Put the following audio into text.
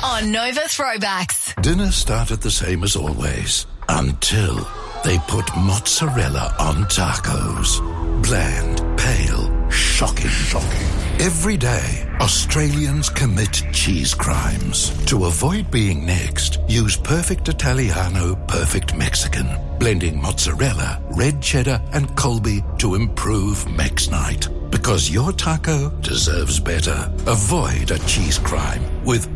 on Nova Throwbacks. Dinner started the same as always until they put mozzarella on tacos. Bland, pale, shocking. Every day, Australians commit cheese crimes. To avoid being next, use Perfect Italiano, Perfect Mexican, blending mozzarella, red cheddar, and Colby to improve Mex Night. Because your taco deserves better. Avoid a cheese crime with